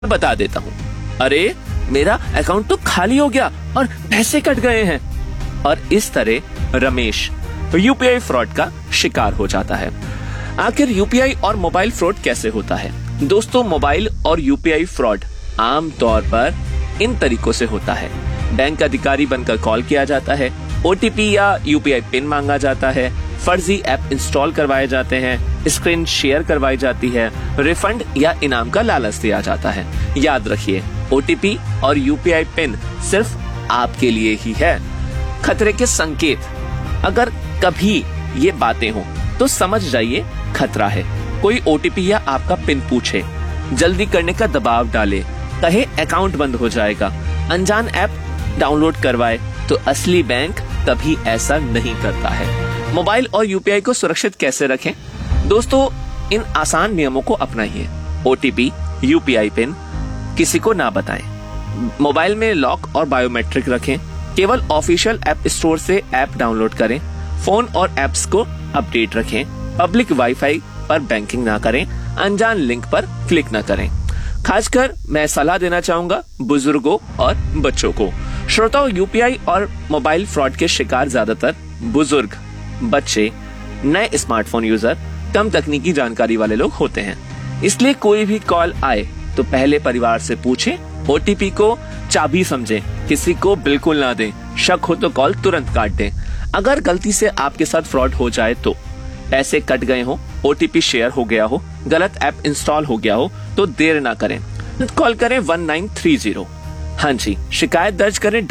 बता देता हूँ, अरे मेरा अकाउंट तो खाली हो गया और पैसे कट गए हैं। और इस तरह रमेश यूपीआई फ्रॉड का शिकार हो जाता है। आखिर यूपीआई और मोबाइल फ्रॉड कैसे होता है? दोस्तों, मोबाइल और यूपीआई फ्रॉड आम तौर पर इन तरीकों से होता है। बैंक अधिकारी बनकर कॉल किया जाता है, ओटीपी या यूपीआई पिन मांगा जाता है, फर्जी ऐप इंस्टॉल करवाए जाते हैं, स्क्रीन शेयर करवाई जाती है, रिफंड या इनाम का लालच दिया जाता है। याद रखिए, ओटीपी और यूपीआई पिन सिर्फ आपके लिए ही है। खतरे के संकेत, अगर कभी ये बातें हो तो समझ जाइए खतरा है। कोई ओटीपी या आपका पिन पूछे, जल्दी करने का दबाव डाले, कहे अकाउंट बंद हो जाएगा, अनजान ऐप डाउनलोड करवाए, तो असली बैंक कभी ऐसा नहीं करता है। मोबाइल और यूपीआई को सुरक्षित कैसे रखें? दोस्तों, इन आसान नियमों को अपनाइए। ओटीपी, यूपीआई पिन किसी को ना बताएं। मोबाइल में लॉक और बायोमेट्रिक रखें। केवल ऑफिशियल ऐप स्टोर से ऐप डाउनलोड करें। फोन और ऐप्स को अपडेट रखें। पब्लिक वाईफाई पर बैंकिंग ना करें। अनजान लिंक पर क्लिक ना करें। खासकर मैं सलाह देना चाहूंगा बुजुर्गों और बच्चों को। श्रोताओं, यूपीआई और मोबाइल फ्रॉड के शिकार ज्यादातर बुजुर्ग, बच्चे, नए स्मार्टफोन यूजर, कम तकनीकी जानकारी वाले लोग होते हैं। इसलिए कोई भी कॉल आए तो पहले परिवार से पूछें। ओटीपी को चाबी समझें, किसी को बिल्कुल ना दें। शक हो तो कॉल तुरंत काट दें। अगर गलती से आपके साथ फ्रॉड हो जाए तो पैसे कट गए हो, ओटीपी शेयर हो गया हो, गलत ऐप इंस्टॉल हो गया हो, तो देर ना करें, कॉल करें 1930। हाँ जी, शिकायत दर्ज करें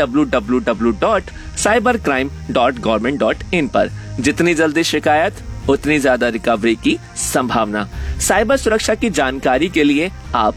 www.cybercrime.government.in पर। जितनी जल्दी शिकायत, उतनी ज्यादा रिकवरी की संभावना। साइबर सुरक्षा की जानकारी के लिए आप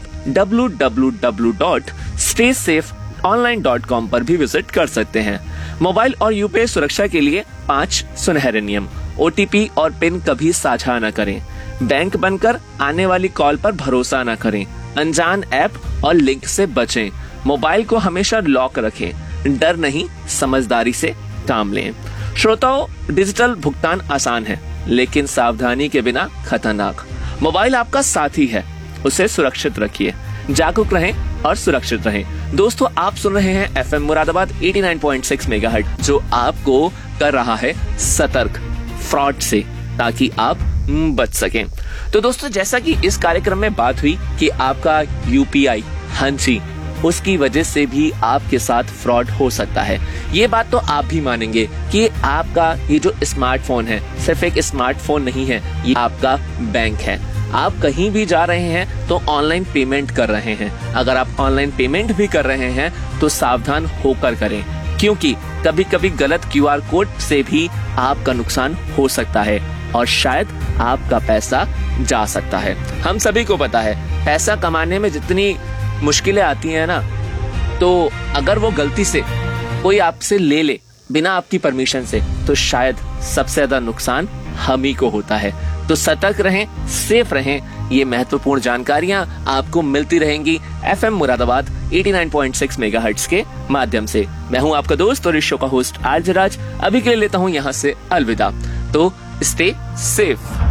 www.staysafe.online.com पर भी विजिट कर सकते हैं। मोबाइल और यूपीआई सुरक्षा के लिए 5 सुनहरे नियम। ओटीपी और पिन कभी साझा न करें। बैंक बनकर आने वाली कॉल पर भरोसा न करें। अनजान ऐप और लिंक से बचें। मोबाइल को हमेशा लॉक रखें। डर नहीं, समझदारी से काम लें। श्रोताओं, डिजिटल भुगतान आसान है, लेकिन सावधानी के बिना खतरनाक। मोबाइल आपका साथी है, उसे सुरक्षित रखिए। जागरूक रहें और सुरक्षित रहें। दोस्तों, आप सुन रहे हैं एफएम मुरादाबाद 89.6 मेगाहर्ट्ज, जो आपको कर रहा है सतर्क फ्रॉड से, ताकि आप बच सकें। तो दोस्तों, जैसा कि इस कार्यक्रम में बात हुई कि आपका यूपीआई, हाँ जी, उसकी वजह से भी आपके साथ फ्रॉड हो सकता है। ये बात तो आप भी मानेंगे कि आपका ये जो स्मार्टफोन है सिर्फ एक स्मार्टफोन नहीं है, ये आपका बैंक है। आप कहीं भी जा रहे हैं तो ऑनलाइन पेमेंट कर रहे हैं। अगर आप ऑनलाइन पेमेंट भी कर रहे हैं तो सावधान होकर करें, क्योंकि कभी कभी गलत क्यूआर कोड से भी आपका नुकसान हो सकता है और शायद आपका पैसा जा सकता है। हम सभी को पता है, पैसा कमाने में जितनी मुश्किलें आती हैं ना, तो अगर वो गलती से कोई आपसे ले ले बिना आपकी परमिशन से, तो शायद सबसे ज्यादा नुकसान हम ही को होता है। तो सतर्क रहें, सेफ रहें। ये महत्वपूर्ण जानकारियां आपको मिलती रहेंगी एफएम मुरादाबाद 89.6 मेगाहर्ट्ज के माध्यम से। मैं हूं आपका दोस्त और इस शो का होस्ट आरजे राज। अभी के लिए लेता हूं यहां से अलविदा। तो स्टे सेफ।